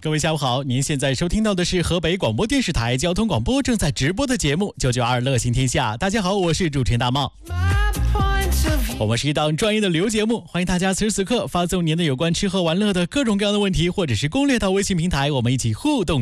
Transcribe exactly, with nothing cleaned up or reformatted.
各位下午好，您现在收听到的是河北广播电视台交通广播正在直播的节目九九二乐行天下。大家好，我是主持人大茂。我们是一档专业的旅游节目，欢迎大家此时此刻发送您的有关吃喝玩乐的各种各样的问题或者是攻略到微信平台，我们一起互动